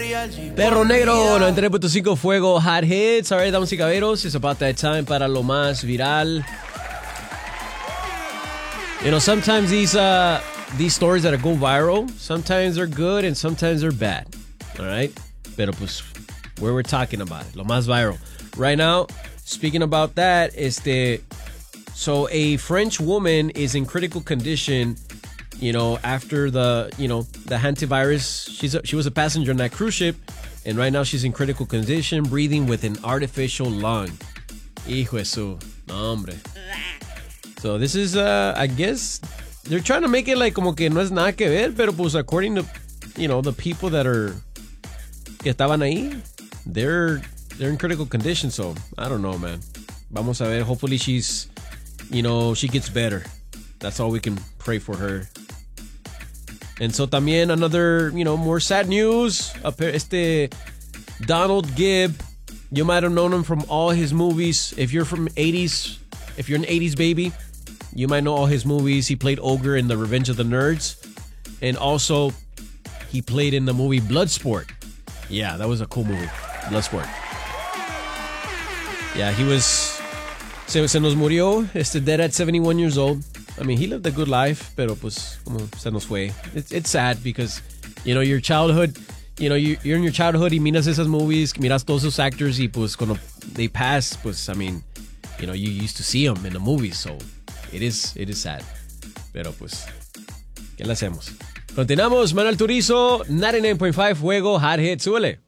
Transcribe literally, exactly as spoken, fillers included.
Perro Negro, noventa y tres punto cinco Fuego, Hot Hits. Alright, damas y caballeros, it's about that time para lo más viral. You know, sometimes these uh, these stories that go viral, sometimes they're good and sometimes they're bad. Alright? Pero pues, where we're talking about it, lo más viral. Right now, speaking about that, este, so a French woman is in critical condition, you know, after the, you know, the hantavirus. She's a, she was a passenger on that cruise ship, and right now she's in critical condition, breathing with an artificial lung. Hijo de su, no, hombre. So this is, uh, I guess, they're trying to make it like como que no es nada que ver, pero pues according to, you know, the people that are, que estaban ahí, they're, they're in critical condition, so I don't know, man. Vamos a ver, hopefully she's, you know, she gets better. That's all we can pray for her. And so también another, you know, more sad news. Este Donald Gibb, you might have known him from all his movies. If you're from eighties, if you're an eighties baby, you might know all his movies. He played Ogre in The Revenge of the Nerds. And also, he played in the movie Bloodsport. Yeah, that was a cool movie. Bloodsport. Yeah, he was... Se, se nos murió, este, dead at seventy-one years old. I mean, he lived a good life, pero pues, como se nos fue. It's, it's sad because, you know, your childhood, you know, you, you're in your childhood y miras esas movies, miras todos esos actors y pues cuando they pass, pues, I mean, you know, you used to see them in the movies, so it is, it is sad. Pero pues, ¿qué le hacemos? Continuamos, Manuel Turizo, noventa y nueve punto cinco Fuego, Hot Hits, súbele.